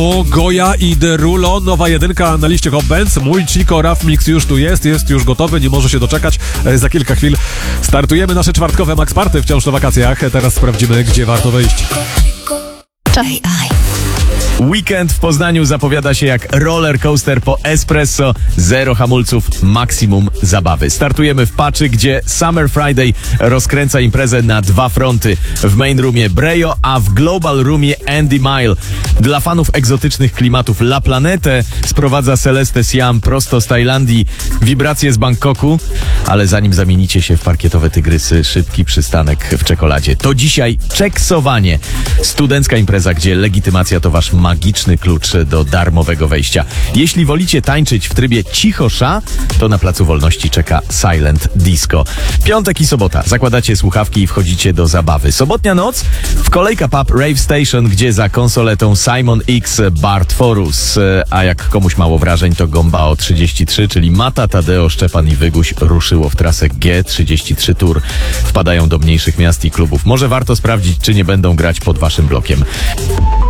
Goya i Derulo, nowa jedynka na liście Hot Bands. Mój Chico Raf Mix już tu jest już gotowy, nie może się doczekać. Za kilka chwil startujemy nasze czwartkowe Max Party wciąż na wakacjach. Teraz sprawdzimy, gdzie warto wejść. Weekend w Poznaniu zapowiada się jak roller coaster po espresso, zero hamulców, maksimum zabawy. Startujemy w Paczy, gdzie Summer Friday rozkręca imprezę na dwa fronty. W main roomie Brejo, a w global roomie Andy Mile. Dla fanów egzotycznych klimatów La Planetę sprowadza Celeste Siam prosto z Tajlandii, wibracje z Bangkoku, ale zanim zamienicie się w parkietowe tygrysy, szybki przystanek w czekoladzie. To dzisiaj czeksowanie. Studencka impreza, gdzie legitymacja to wasz magiczny klucz do darmowego wejścia. Jeśli wolicie tańczyć w trybie cichosza, to na Placu Wolności czeka Silent Disco. Piątek i sobota. Zakładacie słuchawki i wchodzicie do zabawy. Sobotnia noc w kolejka pub Rave Station, gdzie za konsoletą Simon X, Bart Forus. A jak komuś mało wrażeń, to Gombao 33, czyli Mata, Tadeo, Szczepan i Wyguś ruszyło w trasę G33 Tour. Wpadają do mniejszych miast i klubów. Może warto sprawdzić, czy nie będą grać pod waszym blokiem.